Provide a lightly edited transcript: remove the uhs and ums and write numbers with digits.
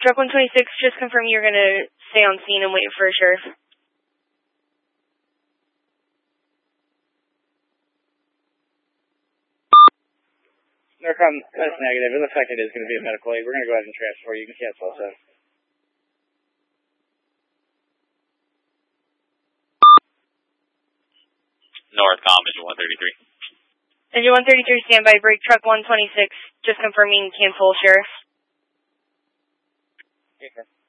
Truck 126, just confirm you're going to stay on scene and wait for a sheriff. Norcom, that's negative. It looks like it is going to be a medical aid. We're going to go ahead and transfer. You can cancel also. Northcom, engine 133. Engine 133, standby, break truck 126, just confirming cancel sheriff. Okay, sir.